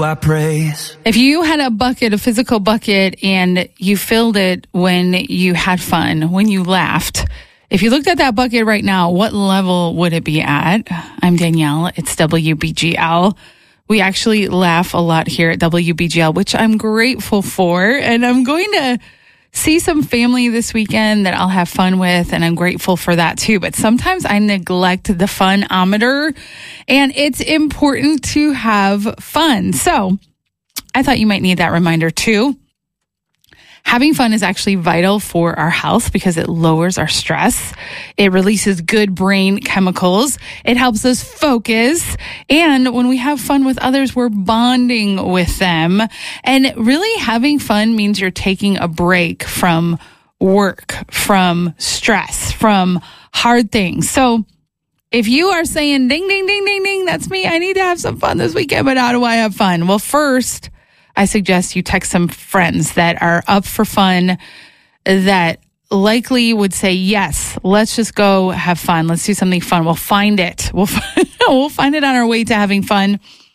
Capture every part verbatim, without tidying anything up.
I praise. If you had a bucket, a physical bucket, and you filled it when you had fun, when you laughed, if you looked at that bucket right now, what level would it be at? I'm Danielle. It's W B G L. We actually laugh a lot here at W B G L, which I'm grateful for. And I'm going to see some family this weekend that I'll have fun with, and I'm grateful for that too. But sometimes I neglect the funometer, and it's important to have fun. So I thought you might need that reminder too. Having fun is actually vital for our health because it lowers our stress. It releases good brain chemicals. It helps us focus. And when we have fun with others, we're bonding with them. And really having fun means you're taking a break from work, from stress, from hard things. So if you are saying, ding, ding, ding, ding, ding, that's me. I need to have some fun this weekend, but how do I have fun? Well, first, I suggest you text some friends that are up for fun, that likely would say, yes, let's just go have fun. Let's do something fun. We'll find it. We'll find, we'll find it on our way to having fun.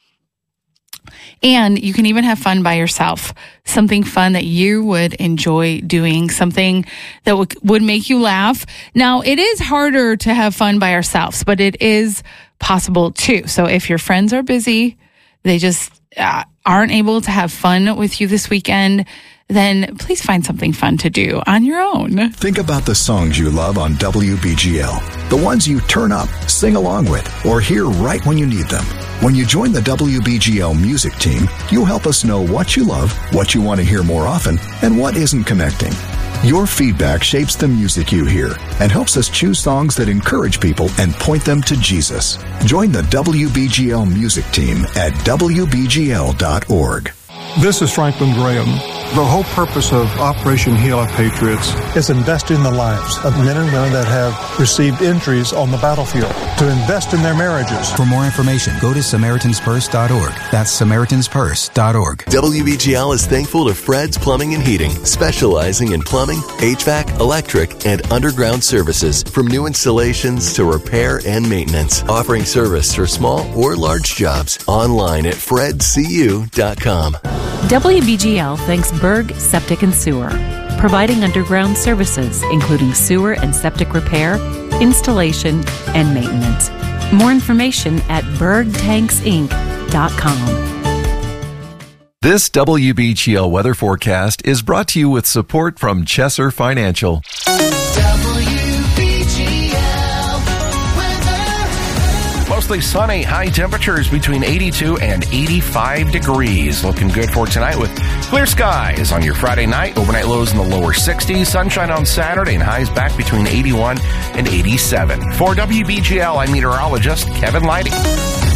And you can even have fun by yourself. Something fun that you would enjoy doing, something that w- would make you laugh. Now, it is harder to have fun by ourselves, but it is possible too. So if your friends are busy, they just uh, aren't able to have fun with you this weekend, then please find something fun to do on your own. Think about the songs you love on W B G L. The ones you turn up, sing along with, or hear right when you need them. When you join the W B G L music team, you'll help us know what you love, what you want to hear more often, and what isn't connecting. Your feedback shapes the music you hear and helps us choose songs that encourage people and point them to Jesus. Join the W B G L music team at W B G L dot org. This is Franklin Graham. The whole purpose of Operation Heal Our Patriots is invest in the lives of men and women that have received injuries on the battlefield, to invest in their marriages. For more information, go to Samaritans Purse dot org. That's Samaritans Purse dot org. W B G L is thankful to Fred's Plumbing and Heating, specializing in plumbing, H V A C, electric, and underground services, from new installations to repair and maintenance, offering service for small or large jobs. Online at fred c u dot com. W B G L thanks Berg Septic and Sewer, providing underground services, including sewer and septic repair, installation, and maintenance. More information at berg tanks inc dot com. This W B G L weather forecast is brought to you with support from Chesser Financial. Mostly sunny, high temperatures between eighty-two and eighty-five degrees. Looking good for tonight with clear skies on your Friday night. Overnight lows in the lower sixties. Sunshine on Saturday and highs back between eighty-one and eighty-seven. For W B G L, I'm meteorologist Kevin Leidy.